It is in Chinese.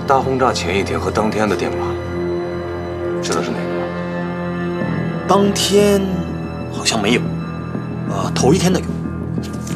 大轰炸前一天和当天的电码，知道是哪个吗？ 当天好像没有，头一天的有。